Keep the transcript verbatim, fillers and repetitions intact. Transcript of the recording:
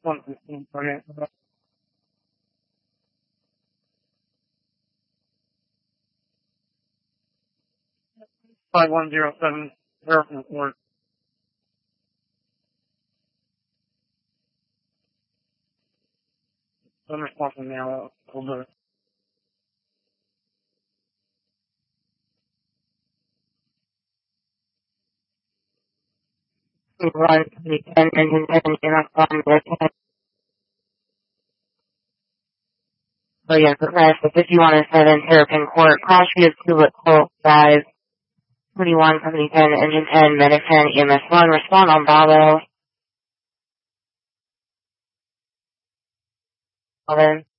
one fifteen, okay. five one zero seven, Harrison Court. I'm responsible now, we'll do it. Run, we can, engine ten, you're not on the ten. So yes, the class is fifty-one and seven, Terrapin Court, crash via Cuba, Colt, five, twenty-one, company ten, engine ten, medic ten, E M S one, respond on Bravo. eleven.